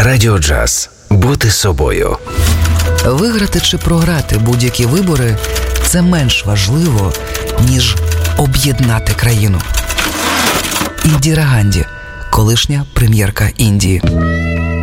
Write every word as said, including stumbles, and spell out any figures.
Радіо Джаз. Бути собою. Виграти чи програти будь-які вибори – це менш важливо, ніж об'єднати країну. Індіра Ганді, колишня прем'єрка Індії.